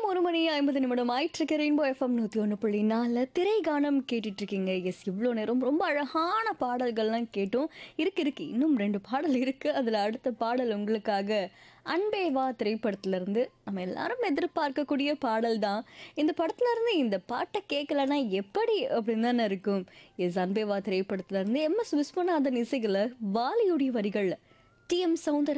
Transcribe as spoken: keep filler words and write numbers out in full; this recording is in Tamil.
ஒரு மணி ஐம்பது நிமிடம் ஆயிட்டிருக்கு. ரெயின்போ எஃப்எம் நூற்றி ஒன்று புள்ளி நாலில் திரை கானம் கேட்டுட்டு இருக்கீங்க. எஸ், இவ்வளோ நேரம் ரொம்ப அழகான பாடல்கள்லாம் கேட்டோம். இருக்கு இருக்கு இன்னும் ரெண்டு பாடல் இருக்குது. அதில் அடுத்த பாடல் உங்களுக்காக அன்பே வா திரைப்படத்திலேருந்து நம்ம எல்லாரும் எதிர்பார்க்கக்கூடிய பாடல் தான். இந்த படத்துலேருந்து இந்த பாட்டை கேட்கலன்னா எப்படி அப்படின்னு தானே இருக்கும். எஸ், அன்பே வா திரைப்படத்திலேருந்து எம் எஸ் விஸ்வநாதன் இசைகளை வாலியுடைய வரிகள் டி எம் சௌந்தர